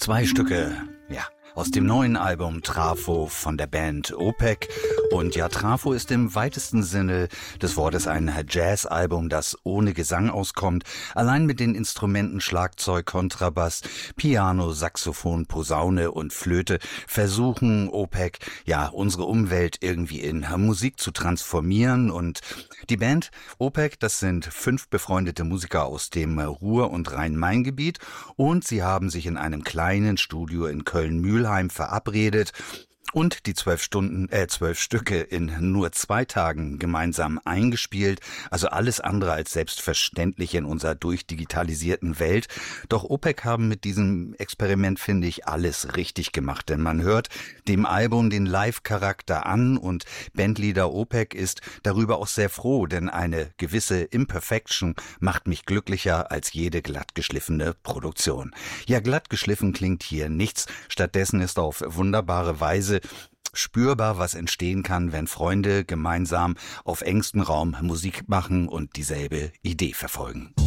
Zwei Stücke, ja, aus dem neuen Album Trafo von der Band OPEC. Und ja, Trafo ist im weitesten Sinne des Wortes ein Jazz-Album, das ohne Gesang auskommt. Allein mit den Instrumenten Schlagzeug, Kontrabass, Piano, Saxophon, Posaune und Flöte versuchen OPEC, ja, unsere Umwelt irgendwie in Musik zu transformieren. Und die Band OPEC, das sind 5 befreundete Musiker aus dem Ruhr- und Rhein-Main-Gebiet. Und sie haben sich in einem kleinen Studio in Köln-Mühlheim verabredet und die 12 Stücke in nur 2 Tagen gemeinsam eingespielt. Also alles andere als selbstverständlich in unserer durchdigitalisierten Welt. Doch OPEC haben mit diesem Experiment, finde ich, alles richtig gemacht. Denn man hört dem Album den Live-Charakter an und Bandleader OPEC ist darüber auch sehr froh, denn eine gewisse Imperfection macht mich glücklicher als jede glattgeschliffene Produktion. Ja, glattgeschliffen klingt hier nichts. Stattdessen ist auf wunderbare Weise spürbar, was entstehen kann, wenn Freunde gemeinsam auf engstem Raum Musik machen und dieselbe Idee verfolgen.